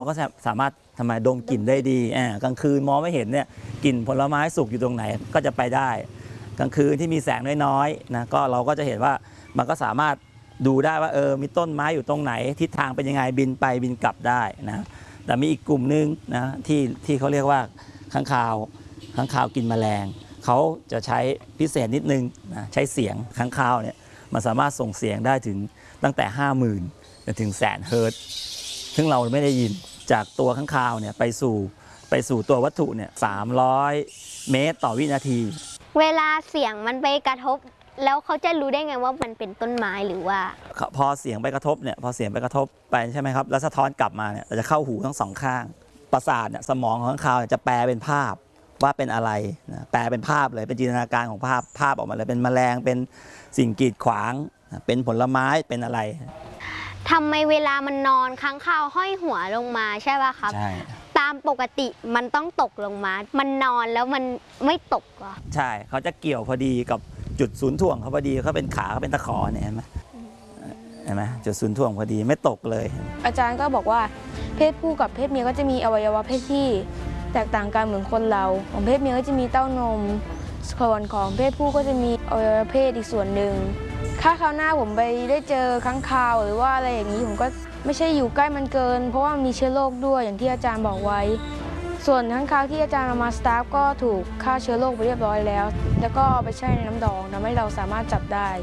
ก็สามารถทำไมดมกลิ่นได้ดีกลางคืนมองไม่เห็นเนี่ยกลิ่นผลไม้สุกอยู่ตรงไหนก็จะไปได้กลางคืนที่มีแสงน้อยๆนะก็เราก็จะเห็นว่ามันก็สามารถดูได้ว่ามีต้นไม้อยู่ตรงไหนทิศทางเป็นยังไงบินไปบินกลับได้นะแต่มีอีกกลุ่มนึงนะที่เขาเรียกว่าค้างคาวกินแมลงเขาจะใช้พิเศษนิดนึงนะใช้เสียงค้างคาวเนี่ยมันสามารถส่งเสียงได้ถึงตั้งแต่ 50,000 จนถึง100,000 เฮิรตซ์ซึ่งเราไม่ได้ยินจากตัวค้างคาวเนี่ยไปสู่ตัววัตถุเนี่ย300 เมตรต่อวินาทีเวลาเสียงมันไปกระทบแล้วเขาจะรู้ได้ไงว่ามันเป็นต้นไม้หรือว่าพอเสียงไปกระทบเนี่ยพอเสียงไปกระทบไปใช่ไหมครับแล้วสะท้อนกลับมาเนี่ยจะเข้าหูทั้งสองข้างประสาทเนี่ยสมองของค้างคาวจะแปลเป็นภาพว่าเป็นอะไรนะแปลเป็นภาพเลยเป็นจินตนาการของภาพออกมาเลยเป็นแมลงเป็นสิ่งกีดขวางเป็นผลไม้เป็นอะไรทำไมเวลามันนอนค้างคาวห้อยหัวลงมาใช่ป่ะครับใช่ตามปกติมันต้องตกลงมามันนอนแล้วมันไม่ตกเหรอใช่เขาจะเกี่ยวพอดีกับจุดศูนย์ถ่วงเขาพอดีเขาเป็นขาเขาเป็นตะขอเนี่ยเห็นไหมจุดศูนย์ถ่วงพอดีไม่ตกเลยอาจารย์ก็บอกว่าเพศผู้กับเพศเมียก็จะมีอวัยวะเพศที่แตกต่างกันเหมือนคนเราของเพศเมียก็จะมีเต้านมส่วนของเพศผู้ก็จะมีอวัยวะเพศอีกส่วนหนึ่งถ้าคราวหน้าผมไปได้เจอค้างคาวหรือว่าอะไรอย่างนี้ผมก็ไม่ใช่อยู่ใกล้มันเกินเพราะว่ามีเชื้อโรคด้วยอย่างที่อาจารย์บอกไว้ส่วนค้างคาวที่อาจารย์เอามาสตาร์ฟก็ถูกฆ่าเชื้อโรคไปเรียบร้อยแล้วแล้วก็ไปแช่ในน้ำดองทำให้เราสามารถจับได้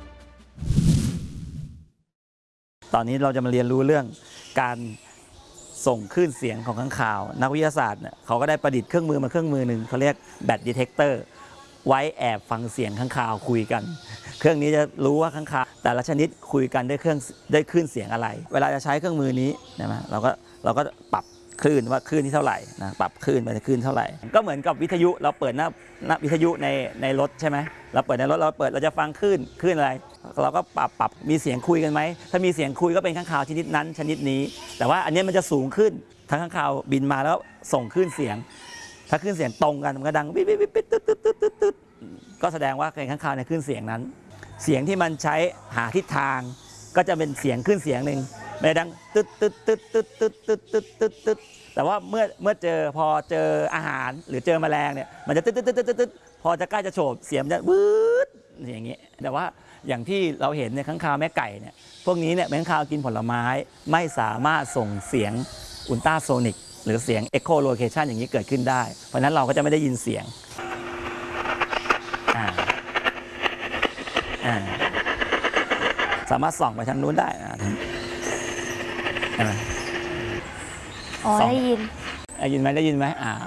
ตอนนี้เราจะมาเรียนรู้เรื่องการส่งคลื่นเสียงของค้างคาวนักวิทยาศาสตร์เนี่ยเขาก็ได้ประดิษฐ์เครื่องมือมาเครื่องมือหนึ่งเขาเรียกแบตดีเทคเตอร์ไว้แอบฟังเสียงค้างคาวคุยกันเครื่องนี้จะรู้ว่าค้างคาวแต่ละชนิดคุยกันด้วยคลื่นเสียงอะไรเวลาจะใช้เครื่องมือนี้นะเราก็ปรับคลื่นว่าคลื่นที่เท่าไหร่นะปรับคลื่นไปคลื่นเท่าไหร่ก็เหมือนกับวิทยุเราเปิดหน้าวิทยุในรถใช่ไหมเราเปิดในรถเราจะฟังคลื่นอะไรเราก็ปรับมีเสียงคุยกันไหมถ้ามีเสียงคุยก็เป็นค้างคาวชนิดนั้นชนิดนี้แต่ว่าอันนี้มันจะสูงขึ้นทั้งค้างคาวบินมาแล้วส่งคลื่นเสียงถ้าคลื่นเสียงตรงกันมันก็ดังวิบวิบวิบตึ๊ดตึ๊ดตึ๊ดตึ๊ดตึ๊ดก็แสดงว่าเป็นค้างคาวในคลื่นเสียงนั้นเสียงที่มันใช้หาทิศทางก็จะเป็นเสียงคลื่นเสียงหนึ่งไม่ดังตึ๊ดตึ๊ดตึ๊ดตึ๊ดตึ๊ดตึ๊ดตึ๊ดตึ๊ดตึ๊ดแต่ว่าเมื่อพอเจออาหารหรือเจอแมลงเนี่ยมันจะตึ๊ดตึ๊ดตึ๊ดตึ๊ดพอจะใกล้จะโฉบเสียงจะวืดอย่างนี้แต่ว่าอย่างที่เราเห็นในค้างคาวแม่ไก่เนี่ยพวกนี้เนี่ยค้างคาวกินผลไม้ไม่สามารถส่งเสียงอุลตราโซนิกหรือเสียงเอ็กโคโลเคชันอย่างนี้เกิดขึ้นได้เพราะฉะนั้นเราก็จะไม่ได้ยินเสียงสามารถส่องไปทางนู้นได้อ๋อได้ยินได้ยินไหม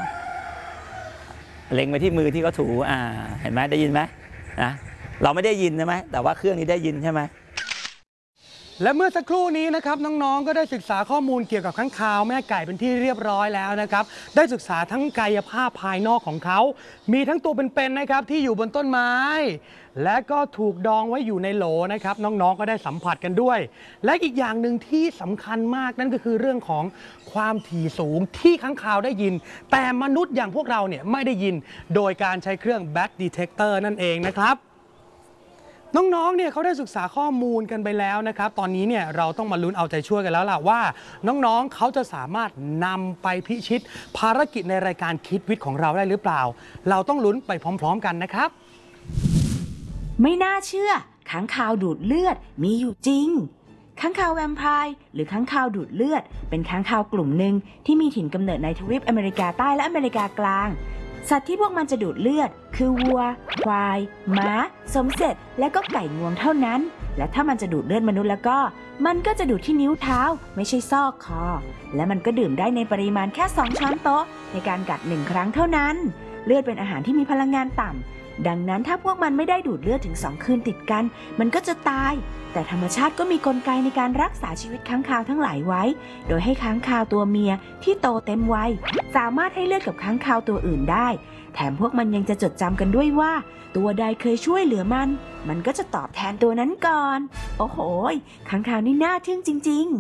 เล็งไปที่มือที่เขาถูเห็นไหมได้ยินไหมนะเราไม่ได้ยินใช่ไหมแต่ว่าเครื่องนี้ได้ยินใช่ไหมและเมื่อสักครู่นี้นะครับน้องๆก็ได้ศึกษาข้อมูลเกี่ยวกับค้างคาวแม่ไก่เป็นที่เรียบร้อยแล้วนะครับได้ศึกษาทั้งกายภาพภายนอกของเขามีทั้งตัวเป็นๆนะครับที่อยู่บนต้นไม้และก็ถูกดองไว้อยู่ในโหลนะครับน้องๆก็ได้สัมผัสกันด้วยและอีกอย่างหนึ่งที่สำคัญมากนั่นก็คือเรื่องของความถี่สูงที่ค้างคาวได้ยินแต่มนุษย์อย่างพวกเราเนี่ยไม่ได้ยินโดยการใช้เครื่อง Back Detector นั่นเองนะครับน้องๆเนี่ยเขาได้ศึกษาข้อมูลกันไปแล้วนะครับตอนนี้เนี่ยเราต้องมาลุ้นเอาใจช่วยกันแล้วล่ะว่าน้องๆเขาจะสามารถนำไปพิชิตภารกิจในรายการคิดวิทย์ของเราได้หรือเปล่าเราต้องลุ้นไปพร้อมๆกันนะครับไม่น่าเชื่อค้างคาวดูดเลือดมีอยู่จริงค้างคาวแวมไพร์หรือค้างคาวดูดเลือดเป็นค้างคาวกลุ่มหนึ่งที่มีถิ่นกำเนิดในทวีปอเมริกาใต้และอเมริกากลางสัตว์ที่พวกมันจะดูดเลือดคือวัวควายม้าสมเสร็จและก็ไก่งวงเท่านั้นและถ้ามันจะดูดเลือดมนุษย์แล้วก็มันก็จะดูดที่นิ้วเท้าไม่ใช่ซอกคอและมันก็ดื่มได้ในปริมาณแค่2 ช้อนโต๊ะในการกัด1 ครั้งเท่านั้นเลือดเป็นอาหารที่มีพลังงานต่ำดังนั้นถ้าพวกมันไม่ได้ดูดเลือดถึง2 คืนติดกันมันก็จะตายแต่ธรรมชาติก็มีกลไกในการรักษาชีวิตค้างคาวทั้งหลายไว้โดยให้ค้างคาวตัวเมียที่โตเต็มวัยสามารถให้เลือดกับค้างคาวตัวอื่นได้แถมพวกมันยังจะจดจำกันด้วยว่าตัวใดเคยช่วยเหลือมันก็จะตอบแทนตัวนั้นก่อนโอ้โหค้างคาวนี่น่าทึ่งจริง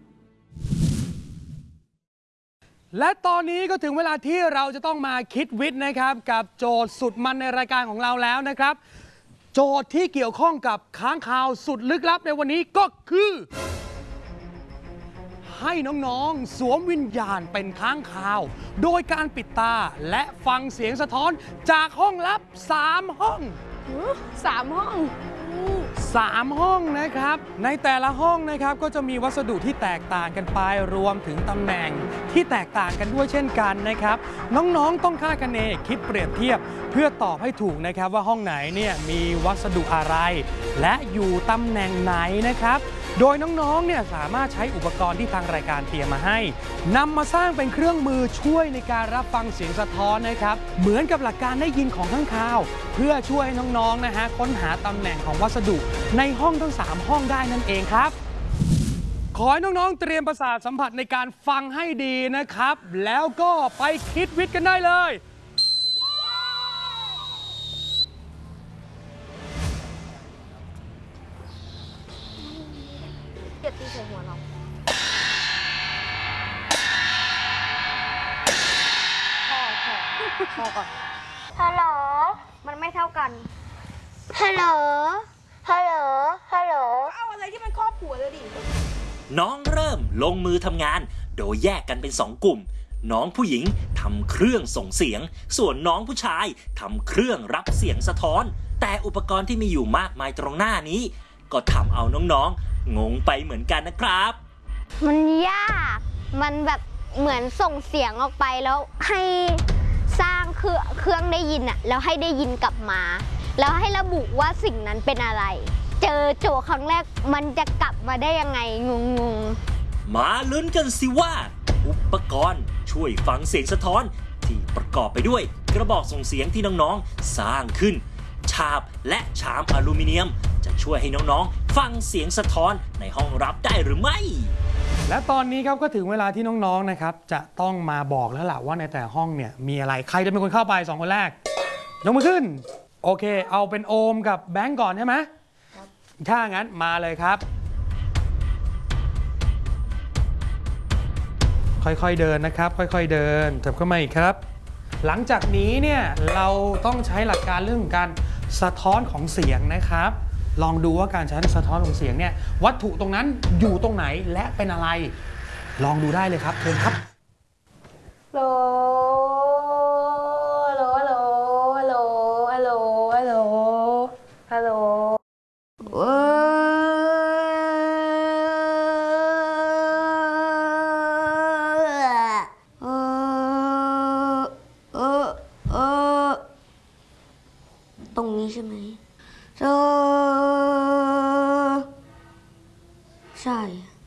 ๆและตอนนี้ก็ถึงเวลาที่เราจะต้องมาคิดวิทย์นะครับกับโจทย์สุดมันในรายการของเราแล้วนะครับโจทย์ที่เกี่ยวข้องกับค้างคาวสุดลึกลับในวันนี้ก็คือให้น้องๆสวมวิญญาณเป็นค้างคาว โดยการปิดตาและฟังเสียงสะท้อนจากห้องลับ3 ห้อง 3 ห้อง 3 ห้องนะครับในแต่ละห้องนะครับก็จะมีวัสดุที่แตกต่างกันไปรวมถึงตำแหน่งที่แตกต่างกันด้วยเช่นกันนะครับน้องๆต้องคาดคะเนคิดเปรียบเทียบเพื่อตอบให้ถูกนะครับว่าห้องไหนเนี่ยมีวัสดุอะไร และอยู่ตำแหน่งไหนนะครับโดยน้องๆเนี่ยสามารถใช้อุปกรณ์ที่ทางรายการเตรียมมาให้นำมาสร้างเป็นเครื่องมือช่วยในการรับฟังเสียงสะท้อนนะครับเหมือนกับหลักการได้ยินของข้างคาวเพื่อช่วยให้น้องๆนะฮะค้นหาตำแหน่งของวัสดุในห้องทั้ง3 ห้องได้นั่นเองครับขอให้น้องๆเตรียมประสาทสัมผัสในการฟังให้ดีนะครับแล้วก็ไปคิดวิทย์กันได้เลยอย่าตีใส่หัวเราพอก่อนฮัลโหลมันไม่เท่ากันฮัลโหล ฮัลโหล ฮัลโหลเอาอะไรที่มันครอบหัวเลยดิน้องเริ่มลงมือทำงานโดยแยกกันเป็น2 กลุ่ม น้องผู้หญิงทำเครื่องส่งเสียง ส่วนน้องผู้ชายทำเครื่องรับเสียงสะท้อน แต่อุปกรณ์ที่มีอยู่มากมายตรงหน้านี้ ก็ทำเอาน้องๆงงไปเหมือนกันนะครับมันยาก มันแบบเหมือนส่งเสียงออกไปแล้วให้สร้างเครื่องได้ยินอะแล้วให้ได้ยินกลับมา แล้วให้ระบุว่าสิ่งนั้นเป็นอะไร เจอโจทย์ครั้งแรกมันจะกลับมาได้ยังไงงงมาลุ้นกันสิว่า อุปกรณ์ช่วยฟังเสียงสะท้อน ที่ประกอบไปด้วยกระบอกส่งเสียงที่น้องๆสร้างขึ้น ฉาบและชามอลูมิเนียม จะช่วยให้น้องๆฟังเสียงสะท้อนในห้องรับได้หรือไม่และตอนนี้ครับก็ถึงเวลาที่น้องๆนะครับจะต้องมาบอกแล้วล่ะว่าในแต่ห้องเนี่ยมีอะไรใครจะเป็นคนเข้าไป2 คนแรกยกมือขึ้นโอเคเอาเป็นโอมกับแบงก์ก่อนใช่ไหมถ้างั้นมาเลยครับค่อยๆเดินนะครับค่อยๆเดินจับเข้ามาอีกครับหลังจากนี้เนี่ยเราต้องใช้หลักการเรื่องการสะท้อนของเสียงนะครับลองดูว่าการใช้สะท้อนของเสียงเนี่ยวัตถุตรงนั้นอยู่ตรงไหนและเป็นอะไรลองดูได้เลยครับเชิญครับโลฮัลโหลฮัลโหลฮัลโหลฮัลโหลฮัลโหลฮัลโหลตรงนี้ใช่ไหมใช่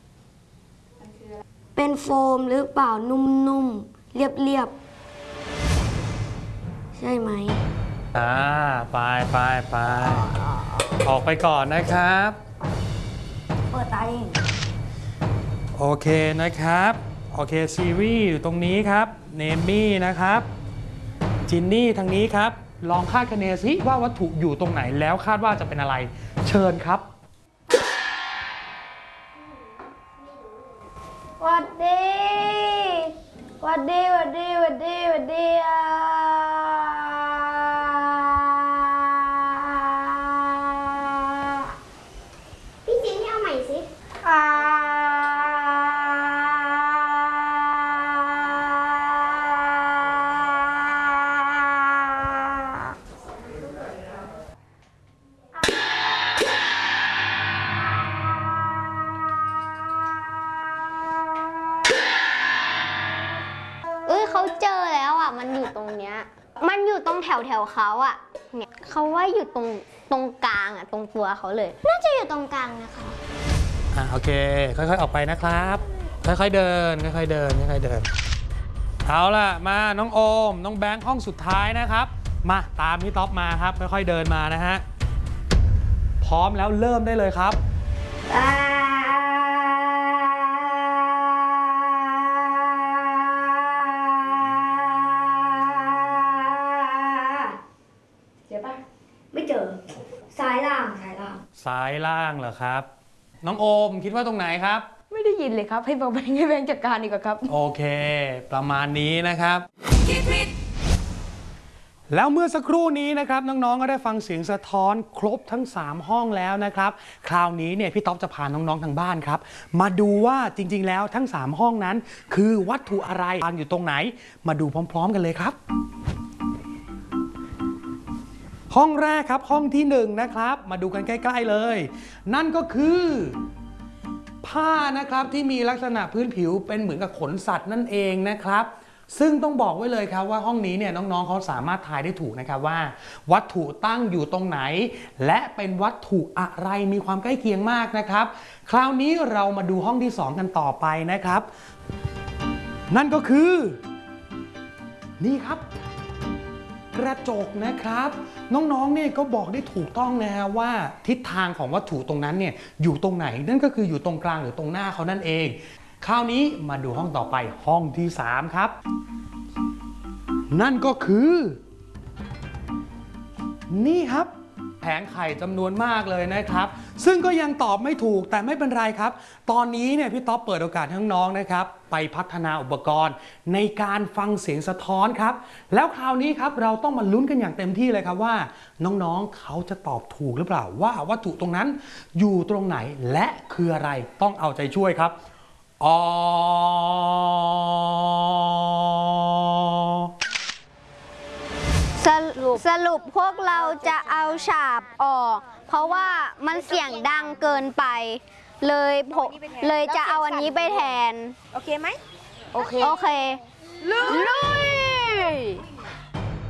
เป็นโฟมหรือเปล่านุ่มๆ เรียบๆ ใช่ไหมไปออกไปก่อนนะครับเปิดตาเองโอเคนะครับโอเคซีรีส์อยู่ตรงนี้ครับเนมี่นะครับจินนี่ทางนี้ครับลองคาดคะเนซิว่าวัตถุอยู่ตรงไหนแล้วคาดว่าจะเป็นอะไรเชิญครับหวัดดีหวัดดีหวัดดีหวัดดีหวัดดีพี่จินนี่เอาใหม่สิ เขาเจอแล้วอ่ะมันอยู่ตรงเนี้ยมันอยู่ตรงแถวเขาอ่ะเนี่ยเขาว่าอยู่ตรงกลางอ่ะตรงตัวเขาเลยน่าจะอยู่ตรงกลางนะคะโอเคค่อยๆออกไปนะครับค่อยๆเดินค่อยๆเดินเอาล่ะมาน้องโอมน้องแบงค์ห้องสุดท้ายนะครับมาตามพี่ท็อปมาครับค่อยๆเดินมานะฮะพร้อมแล้วเริ่มได้เลยครับไม่เจอซ้ายล่างเหรอครับน้องโอมคิดว่าตรงไหนครับไม่ได้ยินเลยครับให้แบงค์จัดการดีกว่าครับโอเคประมาณนี้นะครับแล้วเมื่อสักครู่นี้นะครับน้องๆก็ได้ฟังเสียงสะท้อนครบทั้ง3ห้องแล้วนะครับคราวนี้เนี่ยพี่ต๊อบจะพาน้องๆทางบ้านครับมาดูว่าจริงๆแล้วทั้ง3ห้องนั้นคือวัตถุอะไรวางอยู่ตรงไหนมาดูพร้อมๆกันเลยครับห้องแรกครับห้องที่1นะครับมาดูกันใกล้ๆเลยนั่นก็คือผ้านะครับที่มีลักษณะพื้นผิวเป็นเหมือนกับขนสัตว์นั่นเองนะครับซึ่งต้องบอกไว้เลยครับว่าห้องนี้เนี่ยน้องๆเขาสามารถทายได้ถูกนะครับว่าวัตถุตั้งอยู่ตรงไหนและเป็นวัตถุอะไรมีความใกล้เคียงมากนะครับคราวนี้เรามาดูห้องที่2กันต่อไปนะครับนั่นก็คือนี่ครับกระจกนะครับน้องๆเนี่ยก็บอกได้ถูกต้องนะฮะว่าทิศทางของวัตถุตรงนั้นเนี่ยอยู่ตรงไหนนั่นก็คืออยู่ตรงกลางหรือตรงหน้าเขานั่นเองคราวนี้มาดูห้องต่อไปห้องที่3ครับนั่นก็คือนี่ครับแผงไข่จำนวนมากเลยนะครับซึ่งก็ยังตอบไม่ถูกแต่ไม่เป็นไรครับตอนนี้เนี่ยพี่ต๊อบเปิดโอกาสให้น้องๆนะครับไปพัฒนาอุปกรณ์ในการฟังเสียงสะท้อนครับแล้วคราวนี้ครับเราต้องมาลุ้นกันอย่างเต็มที่เลยครับว่าน้องๆเขาจะตอบถูกหรือเปล่าว่าวัตถุตรงนั้นอยู่ตรงไหนและคืออะไรต้องเอาใจช่วยครับสรุปพวกเราจะเอาฉาบออกเพราะว่ามันเสียงดังเกินไปเลยจะเอาอันนี้ไปแทนโอเคไหมโอเคลุย